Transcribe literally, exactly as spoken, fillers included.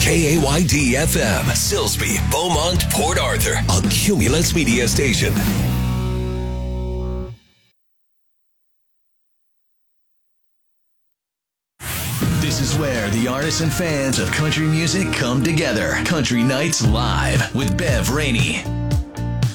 K A Y D F M, Silsbee, Beaumont, Port Arthur, a Cumulus Media station. This is where the artists and fans of country music come together. Country Nights Live with Bev Rainey.